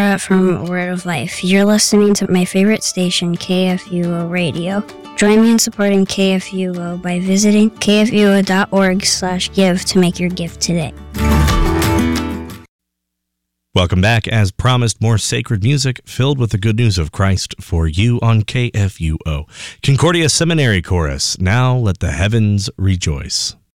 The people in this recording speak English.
Scott from Word of Life. You're listening to my favorite station, KFUO Radio. Join me in supporting KFUO by visiting kfuo.org/give to make your gift today. Welcome back. As promised, more sacred music filled with the good news of Christ for you on KFUO. Concordia Seminary Chorus, Now Let the Heavens Rejoice.